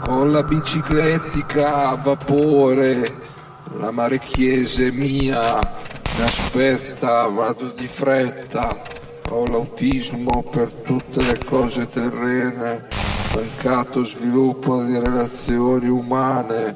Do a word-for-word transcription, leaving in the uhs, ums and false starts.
Ho la biciclettica a vapore, la Marchiese mia mi aspetta, vado di fretta, ho l'autismo per tutte le cose terrene, mancato sviluppo di relazioni umane,